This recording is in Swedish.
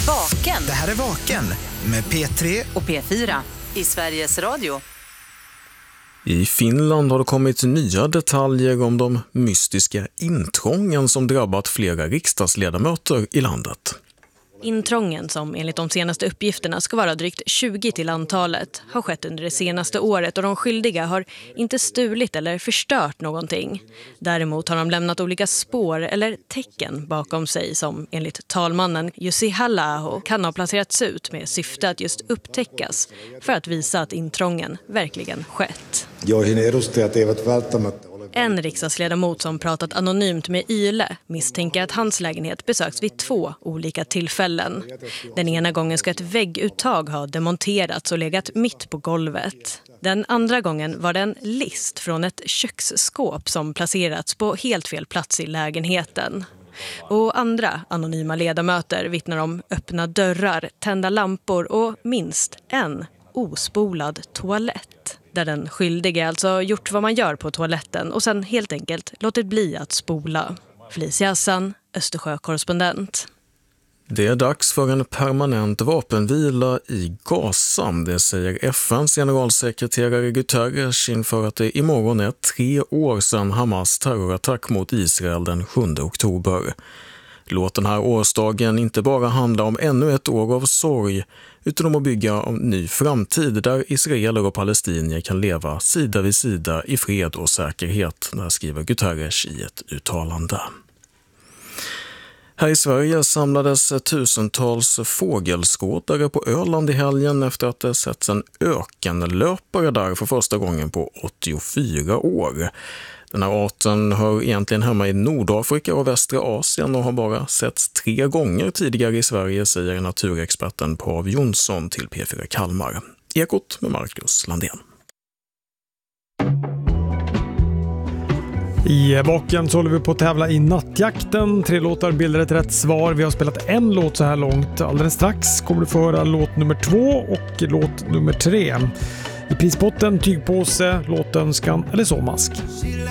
Vaken. Det här är Vaken med P3 och P4 i Sveriges Radio. I Finland har det kommit nya detaljer om de mystiska intrången som drabbat flera riksdagsledamöter i landet. Intrången, som enligt de senaste uppgifterna ska vara drygt 20 till antalet, har skett under det senaste året och de skyldiga har inte stulit eller förstört någonting. Däremot har de lämnat olika spår eller tecken bakom sig som enligt talmannen Jussi Halla-aho kan ha placerats ut med syfte att just upptäckas för att visa att intrången verkligen skett. Joihin edustajat eivät välttämättä ole. En riksdagsledamot som pratat anonymt med Yle misstänker att hans lägenhet besöks vid 2 olika tillfällen. Den ena gången ska ett vägguttag ha demonterats och legat mitt på golvet. Den andra gången var det en list från ett köksskåp som placerats på helt fel plats i lägenheten. Och andra anonyma ledamöter vittnar om öppna dörrar, tända lampor och minst en ospolad toalett. Där den skyldige alltså gjort vad man gör på toaletten och sen helt enkelt låtit bli att spola. Felicia Hassan, Östersjö-korrespondent. Det är dags för en permanent vapenvila i Gaza, det säger FNs generalsekreterare Guterres inför att det imorgon är 3 år sedan Hamas terrorattack mot Israel den 7 oktober. Låt den här årsdagen inte bara handla om ännu ett år av sorg utan om att bygga en ny framtid där israeler och palestinier kan leva sida vid sida i fred och säkerhet, där skriver Guterres i ett uttalande. Här i Sverige samlades tusentals fågelskådare på Öland i helgen efter att det setts en ökenlöpare där för första gången på 84 år. Den här arten hör egentligen hemma i Nordafrika och västra Asien och har bara setts 3 gånger tidigare i Sverige, säger naturexperten Pav Jonsson till P4 Kalmar. Ekot med Marcus Landén. I Vaken så håller vi på att tävla i nattjakten. 3 låtar bildar ett rätt svar. Vi har spelat en låt så här långt. Alldeles strax kommer du få höra låt nummer 2 och låt nummer 3. I prispotten, tygpåse, låtönskan eller såmask.